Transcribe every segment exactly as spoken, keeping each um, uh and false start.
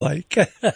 like.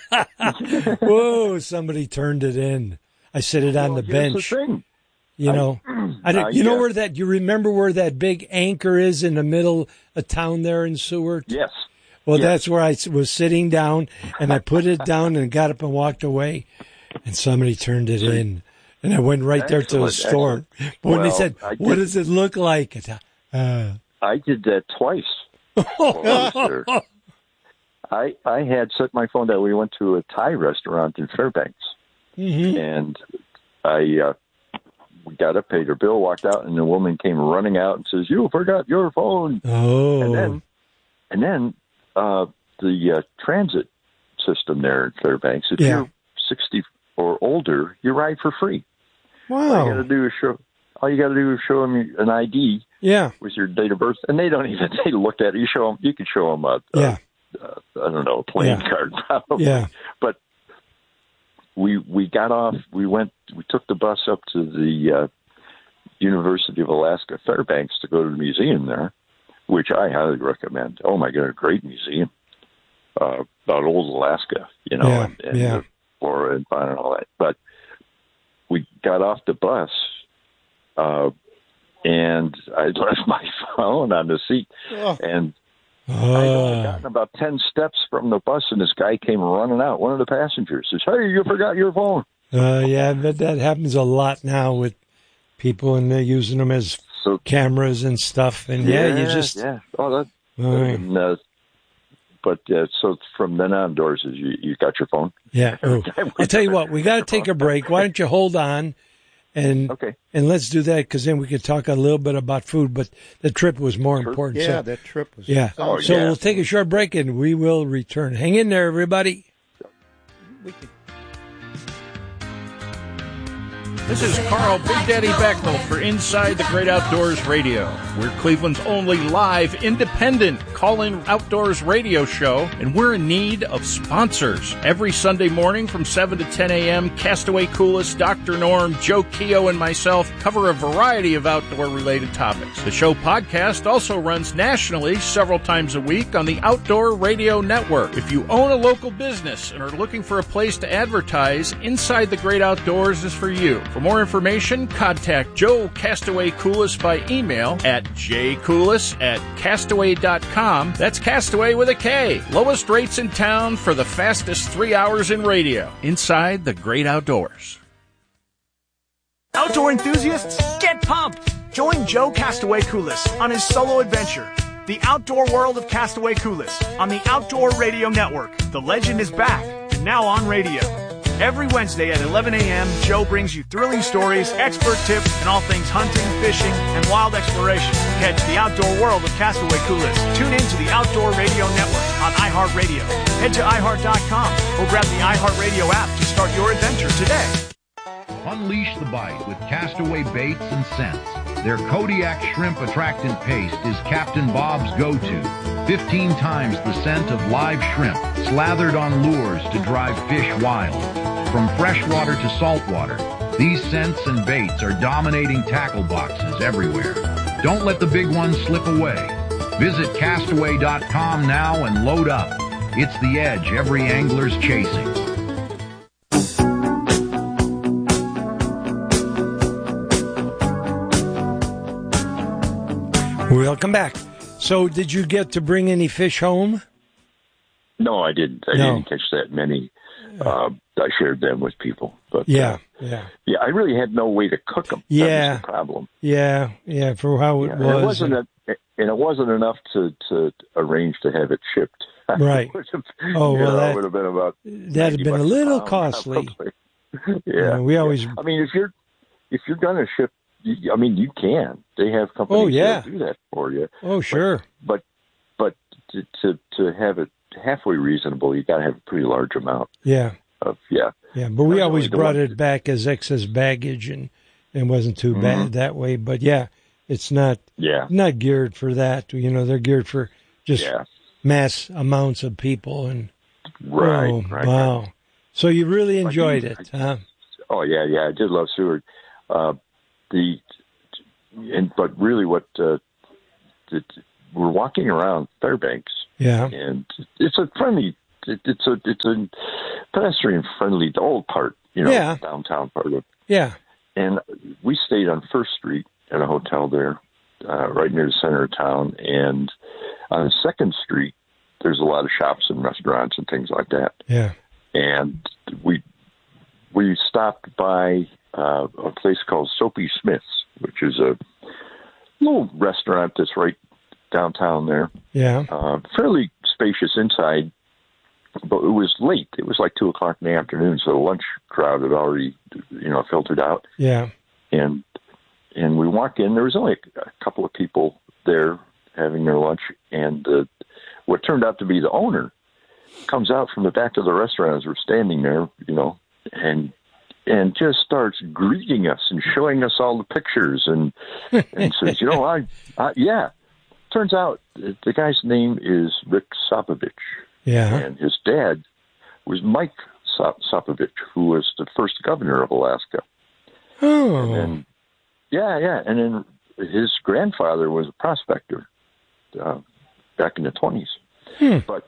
Whoa, somebody turned it in. I sit it on well, the bench. The thing. You know, I, I don't, uh, you know yeah. where that, you remember where that big anchor is in the middle of town there in Seward? Yes. Well, yes. that's where I was sitting down, and I put it down and got up and walked away, and somebody turned it in. And I went right there to the store. Excellent. But when well, they said, what does it look like? Uh, I did that twice. I, I I had set my phone down. We went to a Thai restaurant in Fairbanks. Mm-hmm. And I uh, we got up, paid her bill, walked out, and the woman came running out and says, "You forgot your phone." Oh. And then, and then uh, the uh, transit system there in Fairbanks, if yeah. you're sixty or older, you ride for free. Wow. All you got to do is show. All you got to do is show them an I D. Yeah. With your date of birth, and they don't even they look at it. You show them. You can show them a. Yeah. a, a I don't know, a playing yeah. card probably. Yeah. But we we got off. We went. We took the bus up to the uh, University of Alaska Fairbanks to go to the museum there, which I highly recommend. Oh my God, a great museum uh, about old Alaska, you know, yeah. and, and yeah. the flora and fauna and all that. But we got off the bus. Uh, And I left my phone on the seat, oh. and uh. I had gotten about ten steps from the bus, and this guy came running out. One of the passengers says, "Hey, you forgot your phone." Uh, yeah, but that happens a lot now with people, and they're using them as so, cameras and stuff. And yeah, yeah you just yeah. Oh, that. All right. And, uh, but uh, so from then on, Doris, is you you got your phone? Yeah. Oh. I'll tell you what, we got to take a break. Why don't you hold on? And okay. and let's do that, because then we could talk a little bit about food. But the trip was more sure. important. Yeah, so, that trip was. Yeah. Oh, so yeah. we'll take a short break and we will return. Hang in there, everybody. We can. This is Carl Big Daddy Becknell for Inside the Great Outdoors Radio. We're Cleveland's only live, independent call-in outdoors radio show, and we're in need of sponsors. Every Sunday morning from seven to ten a.m., Castaway Coolest, Doctor Norm, Joe Keogh, and myself cover a variety of outdoor-related topics. The show podcast also runs nationally several times a week on the Outdoor Radio Network. If you own a local business and are looking for a place to advertise, Inside the Great Outdoors is for you. For more information, contact Joe Castaway Coolest by email at jcoolis at castaway dot com. That's Castaway with a K. Lowest rates in town for the fastest three hours in radio. Inside the Great Outdoors. Outdoor enthusiasts, get pumped! Join Joe Castaway Coolest on his solo adventure, The Outdoor World of Castaway Coolest, on the Outdoor Radio Network. The legend is back, and now on radio. Every Wednesday at eleven a.m., Joe brings you thrilling stories, expert tips, and all things hunting, fishing, and wild exploration. Catch the outdoor world of Castaway Coolest. Tune in to the Outdoor Radio Network on iHeartRadio. Head to i heart dot com or grab the iHeartRadio app to start your adventure today. Unleash the bite with Castaway baits and scents. Their Kodiak shrimp attractant paste is Captain Bob's go-to. fifteen times the scent of live shrimp, slathered on lures to drive fish wild. From freshwater to saltwater, these scents and baits are dominating tackle boxes everywhere. Don't let the big ones slip away. Visit castaway dot com now and load up. It's the edge every angler's chasing. Welcome back. So did you get to bring any fish home? No, I didn't. I no. didn't catch that many. Uh, I shared them with people. But yeah, uh, yeah. Yeah, I really had no way to cook them. Yeah. That was the problem. Yeah, yeah, for how it yeah, was. And it wasn't, a, and it wasn't enough to, to arrange to have it shipped. Right. have, oh, well, know, that it would have been about that'd have been a little pound, costly. yeah. yeah. We always. Yeah. I mean, if you're if you're going to ship, you, I mean, you can. They have companies oh, yeah. that do that for you. Oh, sure. But but, but to, to to have it halfway reasonable, you got to have a pretty large amount. Yeah. Of yeah. Yeah, but we always really brought it back as excess baggage, and it wasn't too mm-hmm. bad that way. But yeah, it's not. Yeah. Not geared for that. You know, they're geared for just yeah. mass amounts of people and. Right. Oh, right wow. Right. So you really enjoyed I, it, huh? Oh yeah, yeah. I did love Seward. Uh, the and but really, what uh, the, we're walking around Fairbanks. Yeah. And it's a friendly it, it's a it's a pedestrian friendly, the old part, you know, yeah. downtown part of it. Yeah. And we stayed on First Street at a hotel there, uh, right near the center of town. And on Second Street, there's a lot of shops and restaurants and things like that. Yeah. And we we stopped by uh, a place called Soapy Smith's, which is a little restaurant that's right downtown there. Yeah. Uh, fairly spacious inside, but it was late. It was like two o'clock in the afternoon, so the lunch crowd had already, you know, filtered out. Yeah. And and we walk in. There was only a, a couple of people there having their lunch, and uh, what turned out to be the owner comes out from the back of the restaurant as we're standing there, you know, and and just starts greeting us and showing us all the pictures and and says, you know, I, I yeah. Turns out the guy's name is Rick Sopovich. Yeah. And his dad was Mike Sop- Sopovich, who was the first governor of Alaska. Oh. And then, yeah, yeah. And then his grandfather was a prospector uh, back in the twenties. Hmm. But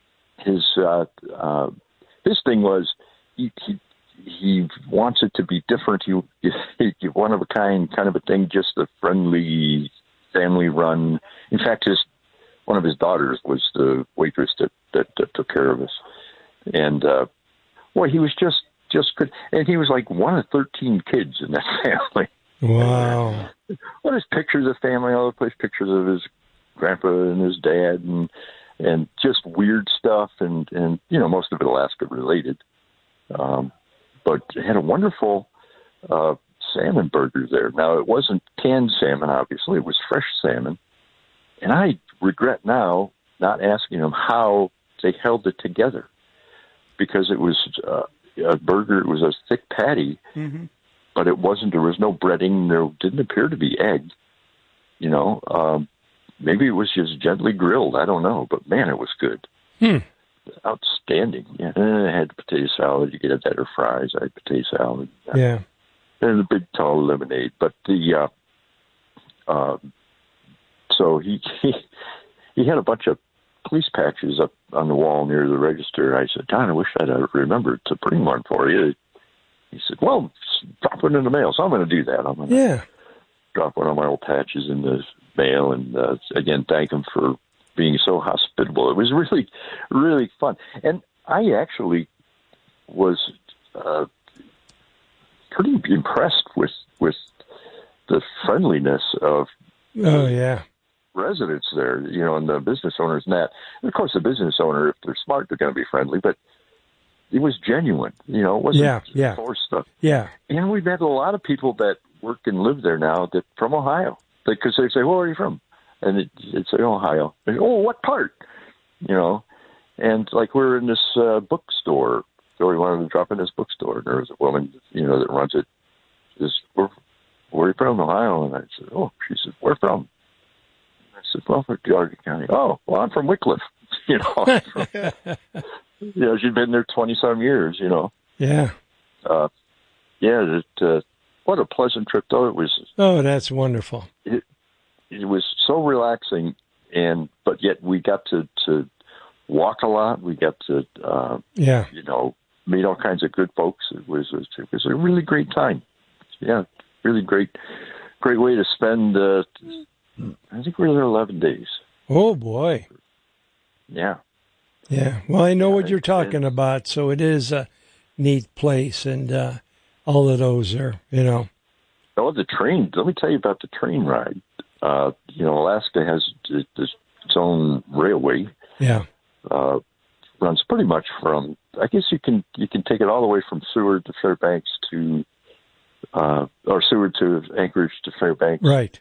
his uh, uh, his thing was he, he he wants it to be different. He, he one of a kind kind of a thing, just a friendly, family run. In fact, his one of his daughters was the waitress that, that, that took care of us. And, uh, boy, he was just, just good. And he was like one of thirteen kids in that family. Wow. Well, there's pictures of family all over the place, pictures of his grandpa and his dad and, and just weird stuff. And, and, you know, most of it Alaska related. Um, but had a wonderful, uh, salmon burger there. Now, it wasn't canned salmon, obviously. It was fresh salmon. And I regret now not asking them how they held it together, because it was uh, a burger. It was a thick patty, mm-hmm. but it wasn't. There was no breading. There didn't appear to be egg. You know, um, maybe it was just gently grilled. I don't know, but man, it was good. Hmm. Outstanding. Yeah, and I had potato salad. You could have that or fries. I had potato salad. Yeah, and a big tall lemonade. But the uh, uh, so he, he he had a bunch of police patches up on the wall near the register. I said, Don, I wish I'd have remembered to bring one for you. He said, well, drop it in the mail. So I'm going to do that. I'm going to yeah. drop one of my old patches in the mail and, uh, again, thank him for being so hospitable. It was really, really fun. And I actually was uh, pretty impressed with, with the friendliness of oh, yeah. residents there, you know, and the business owners and that. And of course, the business owner, if they're smart, they're going to be friendly, but it was genuine, you know, it wasn't yeah, yeah. forced stuff. Yeah. And we've met a lot of people that work and live there now that from Ohio, because they say, well, where are you from? And it, it'd say, Ohio. They, oh, what part? You know, and like we're in this uh, bookstore, so we wanted to drop in this bookstore, and there was a woman, you know, that runs it. Says, where, where are you from? Ohio? And I said, oh, she said, where from? I said, well, from Geauga County. Oh, well, I'm from Wycliffe. You know, from, you know, she'd been there twenty some years. You know. Yeah. Uh, yeah. It, uh, what a pleasant trip, though. It was. Oh, that's wonderful. It, it was so relaxing, and but yet we got to, to walk a lot. We got to, uh, yeah, you know, meet all kinds of good folks. It was it was a really great time. Yeah, really great, great way to spend. Uh, I think we were there eleven days. Oh boy. Yeah. Yeah. Well, I know yeah, what you're talking about. So it is a neat place, and uh, all of those are, you know. Oh, the train. Let me tell you about the train ride. Uh, you know, Alaska has its own railway. Yeah. Uh, runs pretty much from, I guess you can you can take it all the way from Seward to Fairbanks to, uh, or Seward to Anchorage to Fairbanks. Right.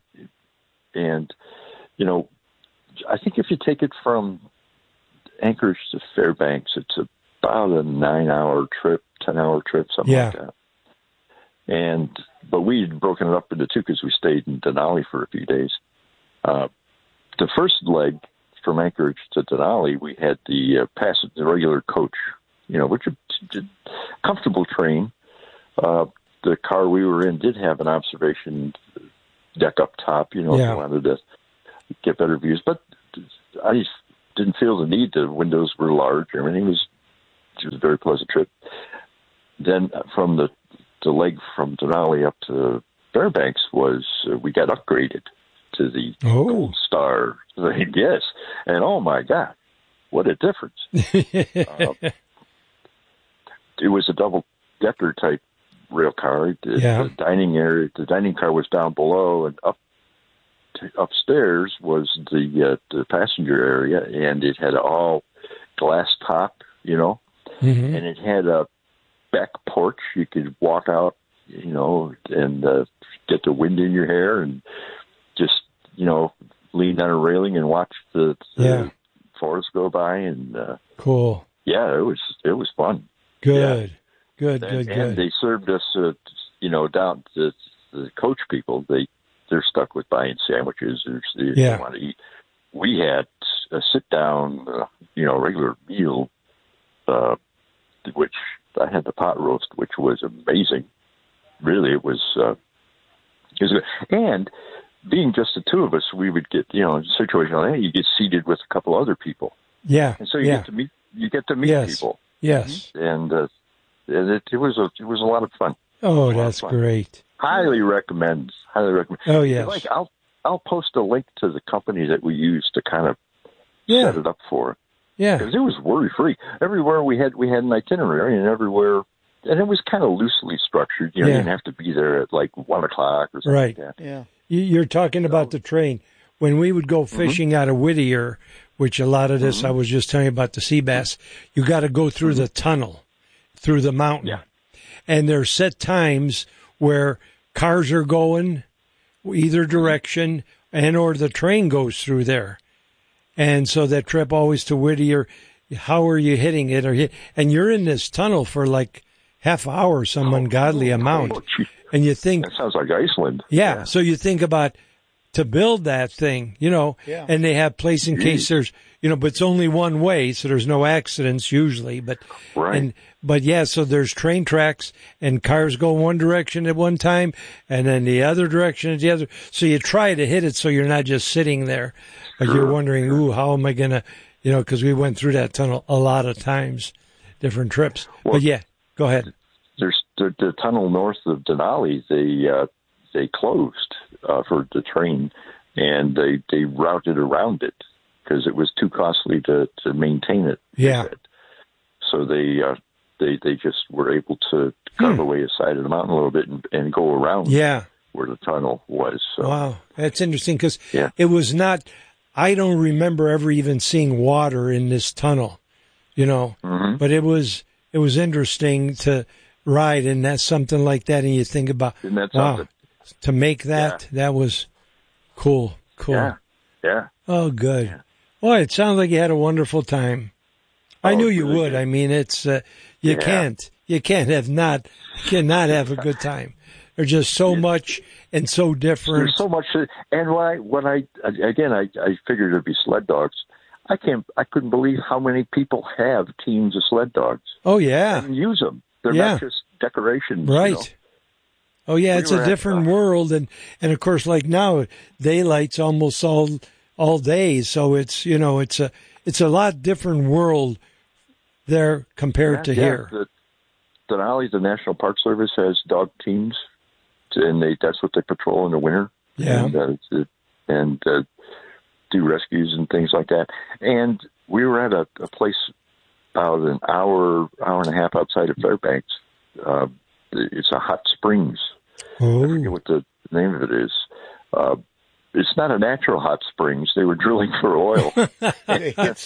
And, you know, I think if you take it from Anchorage to Fairbanks, it's about a nine-hour trip, ten-hour trip, something yeah. like that. And but we had broken it up into two because we stayed in Denali for a few days. Uh, the first leg from Anchorage to Denali, we had the uh, pass the regular coach, you know, which is a comfortable train. Uh, the car we were in did have an observation deck up top, you know, yeah. if you wanted to get better views. But I didn't feel the need. The windows were large. Everything was, it was a very pleasant trip. Then from the, the leg from Denali up to Fairbanks was, uh, we got upgraded to the oh. Gold Star. Yes. And oh my God, what a difference. uh, it was a double decker type rail car. The, yeah. the dining area, the dining car was down below, and up to, upstairs was the uh, the passenger area, and it had all glass top, you know, mm-hmm. and it had a back porch. You could walk out, you know, and uh, get the wind in your hair, and just, you know, lean on a railing and watch the, the yeah. forest go by. And uh, cool. Yeah, it was it was fun. Good. Yeah. Good, and, good, and good. they served us, uh, you know, down the, the coach people. They they're stuck with buying sandwiches or they, yeah. they want to eat. We had a sit down, uh, you know, regular meal, uh, which I had the pot roast, which was amazing. Really, it was. Uh, it was good. And being just the two of us, we would get, you know, in a situation like that, you get seated with a couple other people. Yeah, and so you yeah. get to meet you get to meet yes. people. Yes, and. Uh, It, it was a it was a lot of fun. Oh, that's great! Highly recommend. Highly recommend. Oh yes. Like I'll I'll post a link to the company that we used to kind of yeah. set it up for. Yeah, because it was worry free. Everywhere we had we had an itinerary, and everywhere, and it was kind of loosely structured. You know, yeah. you didn't have to be there at like one o'clock or something right. like that. Yeah. You're talking about the train. When we would go fishing mm-hmm. out of Whittier, which a lot of this mm-hmm. I was just telling you about the sea bass, you got to go through mm-hmm. the tunnel, through the mountain. Yeah. And there's set times where cars are going either direction and or the train goes through there. And so that trip always to Whittier, how are you hitting it? Or hit, and you're in this tunnel for like half hour, some ungodly amount. And you think... That sounds like Iceland. Yeah, yeah. So you think about to build that thing, you know, yeah. and they have place in case there's, you know, but it's only one way, so there's no accidents usually. But right. and but yeah, so there's train tracks and cars go one direction at one time and then the other direction at the other. So you try to hit it so you're not just sitting there, but sure. you're wondering, ooh, how am I gonna, you know, because we went through that tunnel a lot of times, different trips. Well, but yeah, go ahead. There's the, the tunnel north of Denali. They uh, they closed uh, for the train, and they they routed around it because it was too costly to, to maintain it. Yeah. So they uh, they they just were able to carve hmm. away the side of the mountain a little bit and, and go around. Yeah. Where the tunnel was. So. Wow, that's interesting because yeah. it was not. I don't remember ever even seeing water in this tunnel, you know. Mm-hmm. But it was it was interesting to ride, and that's something like that. And you think about, Isn't that wow, something? To make that, yeah. that was cool, cool. Yeah, yeah. Oh, good. Yeah. Boy, it sounds like you had a wonderful time. I oh, knew you really would. good. I mean, it's uh, you yeah. can't you can't have not cannot have a good time. There's just so yeah. much and so different. There's so much, and when I when I again I, I figured it'd be sled dogs. I can't. I couldn't believe how many people have teams of sled dogs. Oh yeah, and use them. They're yeah. not just decorations, right? You know? Oh yeah, we it's a different at, uh, world, and and of course, like now, daylight's almost all all day, so it's you know it's a it's a lot different world there compared yeah, to yeah. here. The, Denali, the National Park Service has dog teams, and they that's what they patrol in the winter. Yeah, and, uh, and uh, do rescues and things like that. And we were at a, a place about an hour, hour and a half outside of Fairbanks. Uh, it's a hot springs. Oh. I forget what the name of it is. Uh, it's not a natural hot springs. They were drilling for oil. They hit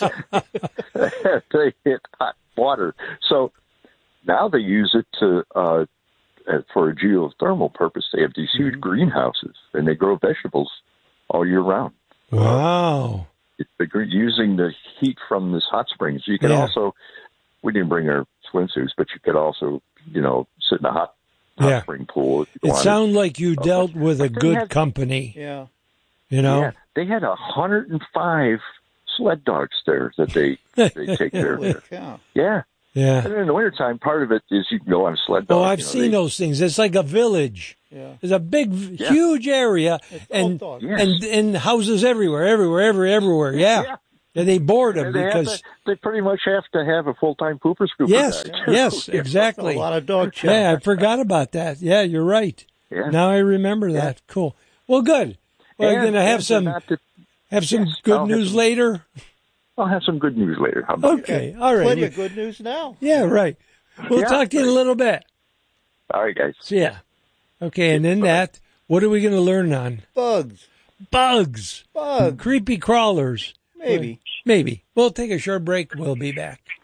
They hit hot water. So now they use it to uh, for a geothermal purpose. They have these huge greenhouses, and they grow vegetables all year round. Wow. Uh, using the heat from this hot springs. You can yeah. also, we didn't bring our swimsuits, but you could also, you know, sit in a hot, hot yeah. spring pool. If it you sounded like you uh, dealt but, with a good had, company. Yeah. You know? Yeah, they had one hundred five sled dogs there that they, they take care of. Yeah. Yeah. Yeah. And in the wintertime, part of it is you can go on a sled dog. Oh, I've you know, seen they, those things. It's like a village. Yeah. It's a big, yeah. huge area, It's and dog. Yes. and and houses everywhere, everywhere, everywhere, everywhere. Yeah. Yeah. Yeah, they bored them they have because to, they pretty much have to have a full time pooper scooper. yes, guy, too. yes, Yeah. exactly. A lot of dog chow. Yeah, I forgot about that. Yeah, you're right. Yeah. Now I remember that. Cool. Well, good. Well, And- you're going to have and some not to- have some Yes, good I'll have news some- later. I'll have some good news later. How about Okay, that? all right. Plenty of good news now. Yeah, right. We'll Yeah, talk to you in a little bit. All right, guys. So, yeah. Okay, and then that, what are we going to learn on? Bugs. Bugs. Bugs. Creepy crawlers. Maybe. Maybe. We'll take a short break. We'll be back.